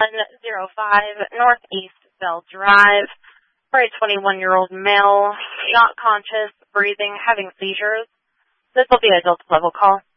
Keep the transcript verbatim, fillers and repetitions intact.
one oh five Northeast Bell Drive for a twenty-one-year-old male, not conscious, breathing, having seizures. This will be a adult level call.